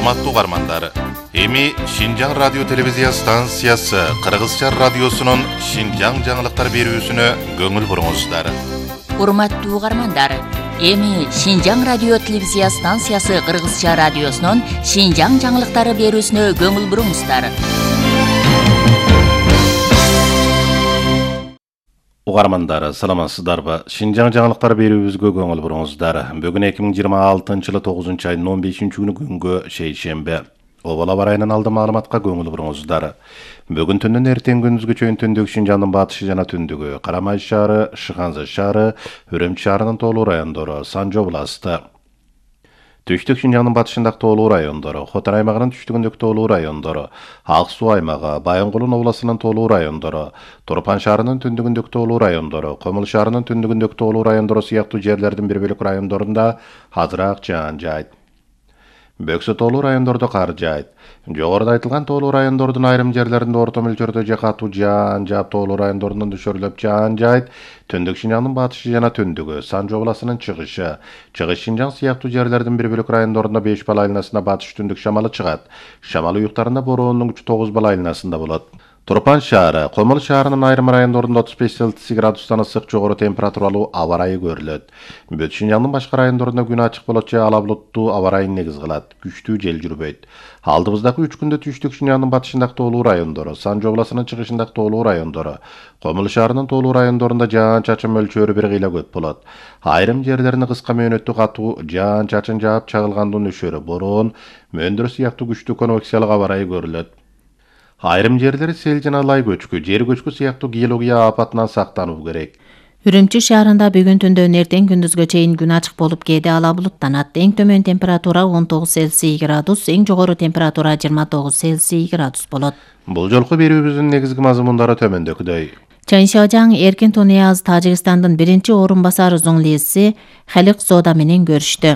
Урматтуу угармандар, эми Шинжаң радио телевизия станциясы Кыргызча радиосунун Шинжаң жаңылыктар берүүсүнө көңүл буруңуздар. Урматтуу угармандар, эми Шинжаң радио телевизия станциясы Кыргызча радиосунун Шинжаң жаңылыктары берүүсүнө көңүл буруңуздар. Угармандар, саламатсыздарбы? Шинжаң жаңылыктар берүүбүзгө көңүл буруңуздар. Бүгүн 2026-жылы 9-айдын 15-күнү күнгө шейшембе. Обала барайынан алды маалыматка көңүл буруңуздар. Бүгүн түндүн эртең күндүзгө чейин түндүк Шинжаңдын батышы жана түндүгү, Карамай шаары, Шыханзы шаары, Үрөмчү шаарынын тоолуу райондору, Санжо областы. Түштүк Шинжаңдын батышындагы тоолуу райондору, Хотор аймагынын түштүгүндөгү тоолуу райондору, Ак Суу аймагы, Байынгулун областынын тоолуу райондору, Турпан шаарынын түндүгүндөгү тоолуу райондору, Комул шаарынын түндүгүндөгү тоолуу райондору сыяктуу жерлердин бир бөлүк райондорунда азыраак жаан жайт. Бөксө тоолуу райондордо кар жайт. Жогоруда айтылган тоолуу райондордун айрым жерлеринде орто мөлчөрдө катуу жаан жаап, тоолуу райондордун нөшөрлөп жаан жайт. Түндүк Шинжаңдын батышы жана түндүгү, Санжо областынын чыгышы, Чыгыш Шинжаң сыяктуу жерлердин бир бөлүк райондорунда 5 бал айланасында батыш түндүк шамалы чыгат. Шамал уюктарында бороонун күчү 9 бал айланасында болот. Турпан шаары, Комул шаарынын айрым райондорунда 35 градустан ысык жогору температуралуу аба ырайы көрүлөт. Бүт Шинжаңдын башка райондорунда күн ачык болот же ала булуттуу аба ырайын негиз кылат. Күчтүү жел жүрбөйт. Алдыбыздагы 3 күндө түштүк Шинжаңдын батышындагы тоолуу райондору, Санжо областынын чыгышындагы тоолуу райондору, Комул шаарынын тоолуу райондорунда жаан-чачын мөлчөрү бир кыйла көп болот. Айрым жерлеринде кыска мөөнөттүү катуу жаан-чачын жаап, чагылгандын нөшөрү, бороон, мөөндөр сыяктуу күчтүү конвекциялык аба ырайы көрүлөт. Айрым жерлери сел жана лай көчкү, жер көчкү сыяктуу геология апатынан сактануу керек. Үрөмчү шаарында бүгүн түндөн эртең күндүзгө чейин күн ачык болуп, кээде ала булуттанат. Эң төмөн температура 19 Цельсий градус, эң жогору температура 29 Цельсий градус болот. Бул жолку берүүбүздүн негизги мазмундары төмөндөгүдөй. Чаншожаң Эркин Тунияз Тажикстандын биринчи орун басары зоңлиси Халик Зода менен көрүштү.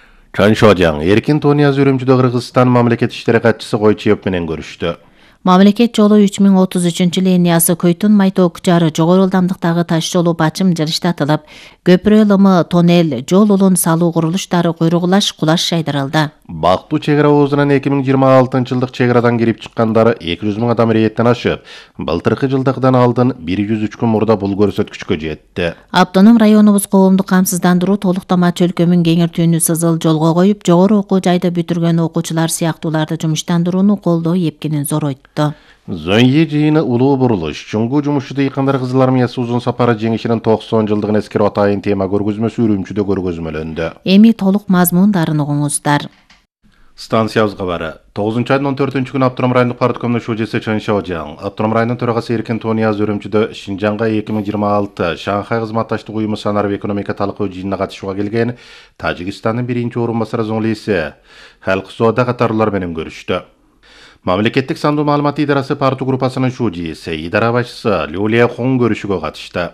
Чаншожаң Эркин Тунияз Үрөмчүдө Кыргызстан мамлекет иштери катчысы Койчиев менен көрүштү. Мамлекет жолу 3033 линиясы Көйтүн Майтоо Кучары жогору ылдамдыктагы таш жолу бачым жылыштатылып, көпүрө лымы, тоннель, жол улун салуу курулуштары куйругулаш кулаш жайдырылды. Бактуу чек ара оозунан 2026-жылдык чек арадан кирип чыккандары 200 000 адам рейеттен ашып, былтыркы жылдагыдан алдын 103 күн мурда бул көрсөткүчкө жетти. Автоном районубуз коомдук камсыздандыруу толуктама чөлкөмүн кеңиртүүнү сызыл жолго коюп, жогору окуу жайды бүтүргөн окуучулар сыяктууларды жумуштандырууну колдоо эпкинин зоройтtu. Зөнье жыйыны улуу бурулуш, чуңгу жумушчу дыйкандар кызыл армиясы узун сапары жеңишинин 90 жылдыгын эскерип атайын тема көргөзмөсү Үрүмчүдө көргөзмөлөндү. Эми толук мазмундарын угуңуздар. Станциябызга бары 9-айдын 14-күнү Автоном райондук парткомдун шужесі Чаншожаң, Автоном районунун төрагасы Эркин Тунияз Үрүмчүдө Шинжаңга 2026 Шанхай кызматташтык уюму санарип экономика талкуу жыйынына катышууга келген Тажикстандын биринчи орун басары зоңлиси Халик Зода катарлар менен көрүштү. Мамлекеттик сандуу маалымат идарасы парту группасынын шужесі, идара башчысы Люлия Хон көрүшүгө катышты.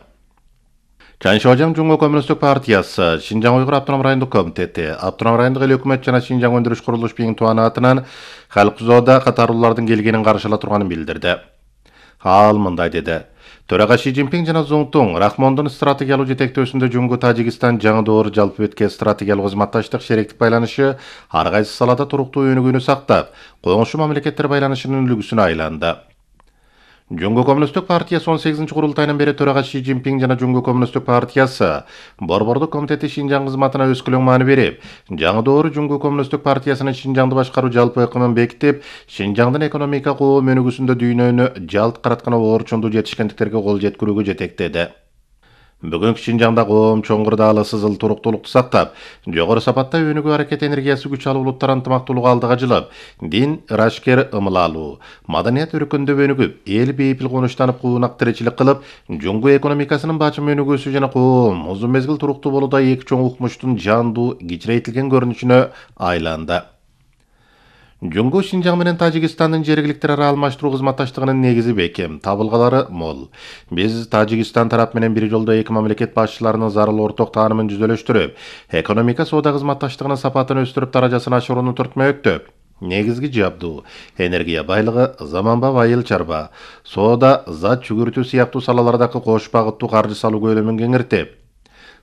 Чаншожаң Жумго коммунисттик партиясы, Шинжаң Уйгур автоном райондук комитети, автоном райондук эл өкмөт жана Шинжаң өндүрүш курулуш бейин атынан Халик Зода катарлуулардын келгенин каршыла турганын билдирди. Ал мындай деди: Төрага Ши Цзиньпин жана Зуңтуң Рахмондун стратегиялык жетектөөсүндө Жумго Тажикстан жаңы доор жалпы бетке стратегиялык кызматташтык шериктик байланышы ар кайсы салада туруктуу өнүгүүнү сактап, коңшу мамлекеттер байланышынын үлгүсүнө айланды. Жумго коммунисттик партиясы 18 курултайынан бери төрага Ши Цзиньпин жана Жумго коммунисттик партиясы Борбордук комитети Шинжаң кызматына өскөлөң маани берип, жаңы доору Жумго коммунисттик партиясынын Шинжаңды башкаруу жалпы ыкымын бекитип, Шинжаңдын экономика коом өнүгүүсүндө дүйнөнү жалт караткан орчундуу жетишкендиктерге кол жеткирүүгө жетектеди. Бүгүнкү Шинжаңда коом чоңгурдаалы сызыл туруктуулукту сактап, жогору сапатта өнүгүү аракет энергиясы күч алуу улуттар ынтымактуулугу алдыга жылып, дин, ырашкер ымылалуу, маданият өркүндөп өнүгүп, эл бейпил конуштанып куунак тиричилик кылып, Жумго экономикасынын бачым өнүгүүсү жана коом узун мезгил туруктуу болууда эки чоң укмуштун жандуу, кичирейтилген көрүнүшүнө айланды. Жумго Шинжаң менен Тажикстандын жергиликтер ара алмаштыруу кызматташтыгынын негизи бекем, табылгалары мол. Биз Тажикстан тарап менен бир жолдо эки мамлекет башчыларынын зарыл орток таанымын жүзөлөштүрүп, экономика соода кызматташтыгынын сапатын өстүрүп, даражасын ашырууну түртмөктөп, негизги жабдуу, энергия байлыгы, заманбап айыл чарба, соода, зат чүгүртүү сыяктуу салалардагы кош багыттуу каржы салуу көлөмүн кеңиртип,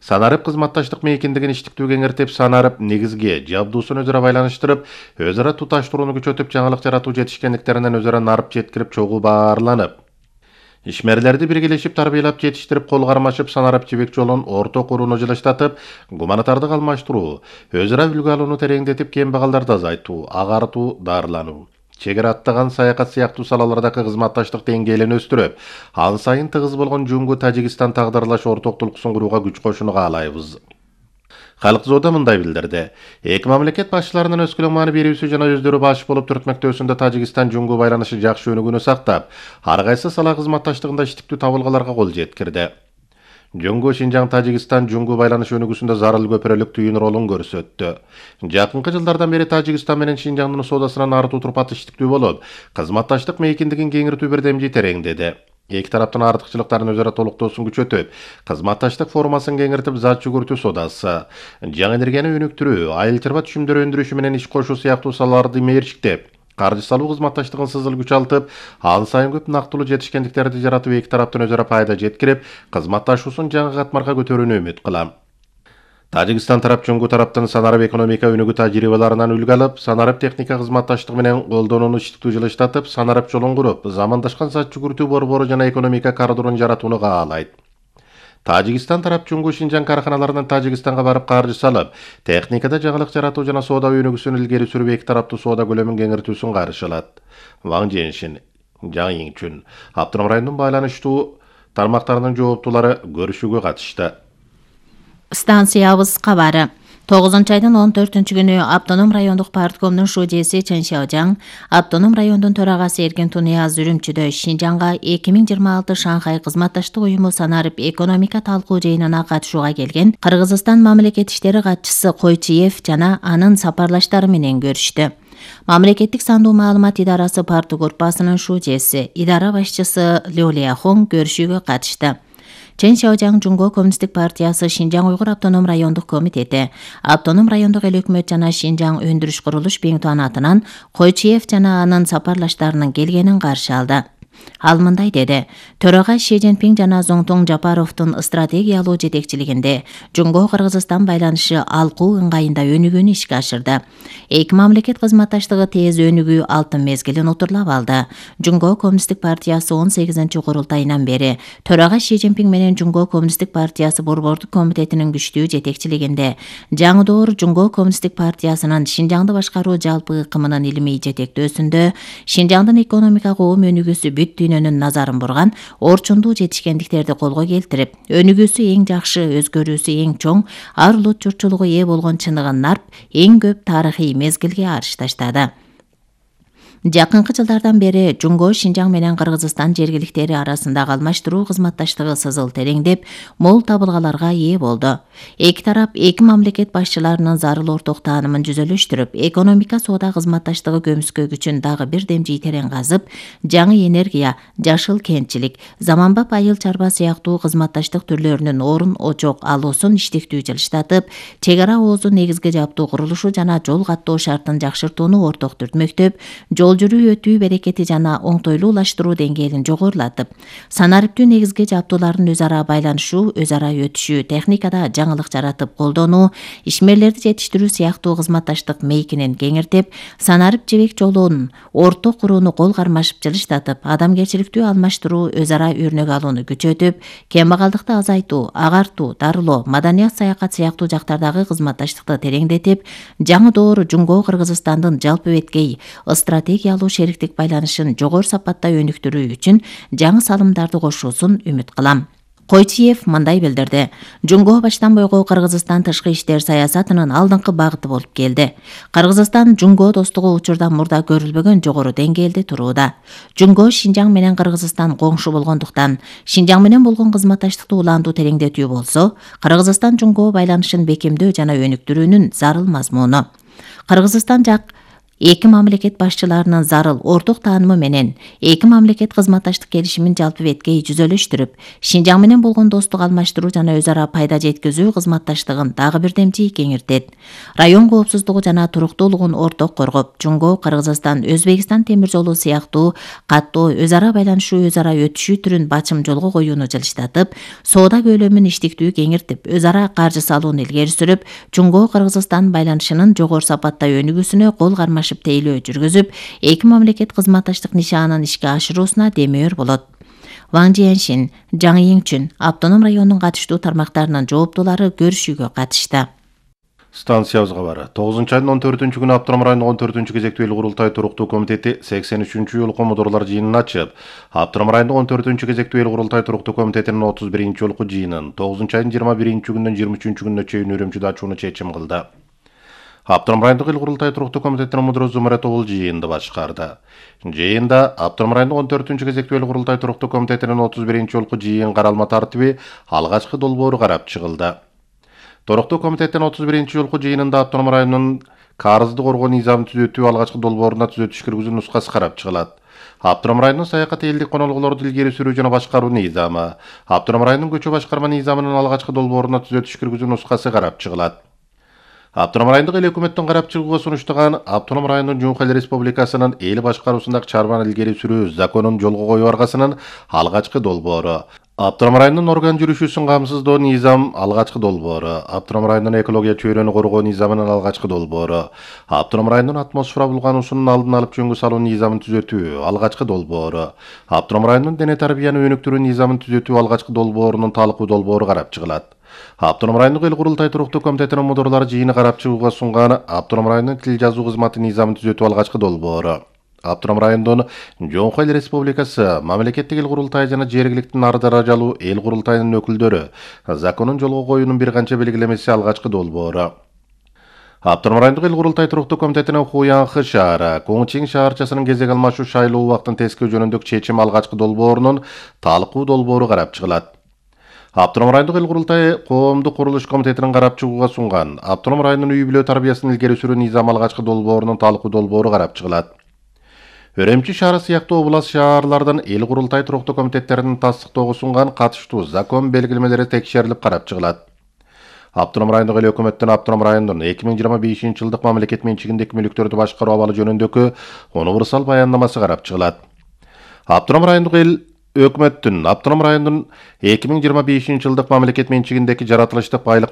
Санарып кызматташтык мейкиндигин иштиктүү кеңиртип, санарып негизги жабдуусун өзара байланыштырып, өзара туташтырууну күчөтүп, жаңылык жаратуу жетишкендиктеринен өзара нарып жеткирип, чогуу баарланып, ишмерлерди биргелешип тарбиялап жетиштирип, кол кармашып, санарып жибек жолун орток курууну жылыштатып, гуманитардык алмаштыруу, өзара үлгү алууну тереңдетип, кембагалдарды азайтуу, агартуу, дарылануу, чегара аттаган саякат сыяктуу салалардагы кызматташтык деңгээлин өстүрүп, ан сайын тыгыз болгон Жумгу Тажикстан тагдырлаш ортоктулуксун курууга күч кошууну каалайбыз. Халык зоода мындай билдирди. Эки мамлекет башчыларынын өскөлөң маани берүүсү жана өздөрү баш болуп түртмөктөөсүндө Тажикстан Жумгу байланышы жакшы өнүгүүнү сактап, ар кайсы сала кызматташтыгында иштиктүү табылгаларга кол жеткирди. Жөнгө Шинжаң Тажикстан Жумгу байланышы өнүгүүсүндө зарыл көпүрөлүк түйүн ролун көрсөттү. Жакынкы жылдардан бери Тажикстан менен Шинжаңдын соодасынан артуу турпат иштиктүү болуп, кызматташтык мейкиндигин кеңиртүү бирдемжи тереңдеди. Эки тараптын артыкчылыктарын өзара толуктоосун күчөтүп, кызматташтык формасын кеңиртип, зат жүгүртүү соодасы, жаңы энергияны өнүктүрүү, айыл чарба түшүмдөрү өндүрүшү менен иш кошуу сыяктуу салаларды мерчиктеп, каржы салуу кызматташтыгын сызыл күчалтып, ан сайын көп нактылуу жетишкендиктерди жаратып, эки тараптын өзара пайда жеткирип, кызматташуусун жаңы катмарга көтөрүүнү үмүт кылам. Тажикстан тарап Жумгу тараптын санарып экономика өнүгүү тажрыйбаларынан үлгү алып, санарып техника кызматташтыгы менен колдонууну иштиктүү жылыштатып, санарып жолун куруп, замандашкан зат жүгүртүү борбору жана экономика коридорун жаратууну каалайт. Тажикстан тарап Жумгу Шинжаң караханаларынан Тажикстанга барып каржы салып, техникада жаңылык жаратуу жана соода өнүгүүсүн илгери сүрүп, эки тараптуу соода көлөмүн кеңиртүүсүн карышылат. Ваң Женшин, Жаң Иңчүн, Автоном районунун байланыштуу тармактарынын жооптуулары көрүшүүгө катышты. Станциябыз кабары. 9-айдын 14-күнү Автоном райондук парткомдун шужеси Чен Шаожаң, Автоном райондун төрагасы Эркин Тунияз Үрүмчүдө Шинжаңга 2026 Шанхай кызматташтык уюму санарып экономика талкуу жыйынына катышууга келген Кыргызстан мамлекет иштери катчысы Койчиев жана анын сапарлаштары менен көрүштү. Мамлекеттик сандуу маалымат идарасы парты группасынын шужеси, идара башчысы Лёлия Хон көрүшүүгө катышты. Чен Шаожаң Жумгу Коммунисттик партиясы Шинжаң Уйгур автоном райондук комитети, Автоном райондук эл өкмөт жана Шинжаң өндүрүш курулуш беңтуан атынан Койчиев жана анын сапарлаштарынын келгенин каршы алды. Ал мындай деди: Төрага Ши Цзиньпин жана Зоңтоң Жапаровдун стратегиялуу жетекчилигинде Жумгу Кыргызстан байланышы алкуу ыңгайында өнүгүүнү ишке ашырды. Эки мамлекет кызматташтыгы тез өнүгүү алтын мезгилин утурлап алды. Жумгу Коммунисттик партиясы 18 курултайынан бери төрага Ши Цзиньпин менен Жумгу Коммунисттик партиясы борбордук комитетинин күчтүү жетекчилигинде жаңы Жумгу Коммунисттик партиясынын Шинжаңды башкаруу жалпы ыкымынын илимий жетектөөсүндө Шинжаңдын экономика коом өнүгүүсү бүт дүйнөнүн назарын бурган орчундуу жетишкендиктерди колго келтирип, өнүгүүсү эң жакшы, өзгөрүүсү эң чоң, ар улут журтчулугу ээ болгон чыныгын нарп, эң көп тарыхый мезгилге арыш таштады. Жакынкы жылдардан бери Жумгу Шинжаң менен Кыргызстан жергиликтери арасындагы алмаштыруу кызматташтыгы сызыл тереңдеп, мол табылгаларга ээ болду. Эки тарап эки мамлекет башчыларынын зарыл орток таанымын жүзөлөштүрүп, экономика соода кызматташтыгы көмүскө күчүн дагы бир демжи терең казып, жаңы энергия, жашыл кентчилик, заманбап айыл чарба сыяктуу кызматташтык түрлөрүнүн орун очок алуусун иштиктүү жылыштатып, чек ара оозу негизги жабдуу курулушу жана жол каттоо шартын жакшыртууну орток түртмөктөп, жол жүрүү өтүү берекети жана оңтойлуулаштыруу деңгээлин жогорулатып, санариптүү негизги жабдуулардын өз ара байланышуу, өз ара өтүшү, техникада жаңылык жаратып колдонуу, ишмерлерди жетиштирүү сыяктуу кызматташтык мейкинин кеңиртип, санарып жибек жолун орток курууну кол кармашып жылыштатып, адамгерчиликтүү алмаштыруу, өз ара өрнөк алууну күчөтүп, кембагалдыкты азайтуу, агартуу, дарылоо, маданият саякат сыяктуу жактардагы кызматташтыкты тереңдетип, жаңы Жумгу Кыргызстандын жалпы беткей стратегиялуу шериктик байланышын жогору сапатта өнүктүрүү үчүн жаңы салымдарды кошуусун үмүт кылам. Койчиев мындай билдирди: Жумгу баштан бойго Кыргызстан тышкы иштер саясатынын алдыңкы багыты болуп келди. Кыргызстан Жумгу достугу учурдан мурда көрүлбөгөн жогору деңгээлде турууда. Жумгу Шинжаң менен Кыргызстан коңшу болгондуктан, Шинжаң менен болгон кызматташтыкты улаандуу тереңдетүү болсо, Кыргызстан Жумгу байланышын бекемдөө жана өнүктүрүүнүн зарыл мазмуну. Кыргызстан жак эки мамлекет башчыларынын зарыл орток таанымы менен эки мамлекет кызматташтык келишимин жалпы беткей жүзөлөштүрүп, Шинжаң менен болгон достук алмаштыруу жана өз ара пайда жеткизүү кызматташтыгын дагы бирдемчи кеңиртет. Район коопсуздугу жана туруктуулугун орток коргоп, Жумго, Кыргызстан, Өзбекстан темир жолу сыяктуу каттуу өз ара байланышуу, өз ара өтүшүү түрүн бачым жолго коюуну жылыштатып, соода көлөмүн иштиктүү кеңиртип, өз ара каржы салууну илгери сүрүп, Жумго Кыргызстан байланышынын жогору сапатта өнүгүүсүнө кол кармашып тейлөө жүргүзүп, эки мамлекет кызматташтык нишаанын ишке ашыруусуна демөөр болот. Ваң Жиэншин, Жаң Йиңчүн автоном районунун катыштуу тармактарынын жооптуулары көрүшүүгө катышты. Станциябызга бары. 9 айдын 14 күнү Автоном районунун 14 кезектүү эл курултай туруктуу комитети 83 жолку мудурлар жыйынын ачып, Автоном районунун 14 кезектүү эл курултай туруктуу комитетинин 31 жолку жыйынын 9 айдын 21 күнүнөн 23 күнүнө чейин Үрүмчүдө ачууну чечим кылды. Автоном райондук эл курултай туруктуу комитетинин мудуру Зумрет Обул жыйынды башкарды. Жыйында Автоном районунун 14 кезектүү эл курултай туруктуу комитетинин 31 жолку жыйын каралма тартиби алгачкы долбоору карап чыгылды. Туруктуу комитеттин 31 жолку жыйынында Автоном районунун карызды коргоо низамын түзөтүү алгачкы долбооруна түзөтүш киргизүү нускасы карап чыгылат. Автоном районунун саякат элдик конолгулорду илгери сүрүү жана башкаруу низамы, Автоном районунун көчө башкарма низамынын алгачкы долбооруна түзөтүш киргизүү нускасы карап чыгылат. Автоном райондук эл өкмөттүн карап чыгууга сунуштаган Автоном районунун Жумхай Республикасынын эл башкаруусундагы чарбаны илгери сүрүү законун жолго коюу аргасынын алгачкы долбоору. Автоном районунун орган жүрүшүүсүн камсыздоо низам алгачкы долбоору. Автоном районунун экология чөйрөнү коргоо низамынын алгачкы долбоору. Автоном районунун атмосфера булгануусунун алдын алып жөнгө салуу низамын түзөтүү алгачкы долбоору. Автоном районунун дене тарбияны өнүктүрүү низамын түзөтүү алгачкы долбоорунун талкуу долбоору карап чыгылат. Автоном райондук эл курултай туруктуу комитетинин мудурлары жыйыны карап чыгууга сунган Автоном районунун тил жазуу кызматы низамын түзөтүү алгачкы долбоору. Автоном райондун Жумхай Республикасы мамлекеттик эл курултай жана жергиликтин ар даражалуу эл курултайынын өкүлдөрү законун жолго коюунун бир канча белгилемеси алгачкы долбоору. Автоном райондук эл курултай туруктуу комитетинин Хуянхы шаары, Коңчиң шаарчасынын кезек алмашуу шайлоо убактын тескөө жөнүндөгү чечим алгачкы долбоорунун талкуу долбоору карап чыгылат. Автоном райондук эл курултай коомдук курулуш комитетинин карап чыгууга сунган Автоном районунун үй бүлө тарбиясын илгери сүрүү низам алгачкы долбоорунун талкуу долбоору карап чыгылат. Өрөмчү шаары сыяктуу област шаарлардан эл курултай туруктуу комитеттеринин тастыктоого сунган катыштуу закон белгилемелери текшерилип карап чыгылат. Автоном райондук эл өкмөттүн Автоном районунун 2025 жылдык мамлекет менчигиндеги мүлктөрдү башкаруу абалы жөнүндөгү универсал баяндамасы карап чыгылат. Автоном райондук эл өкмөттүн Автоном районунун 2025 жылдык мамлекет менчигиндеги жаратылыштык байлык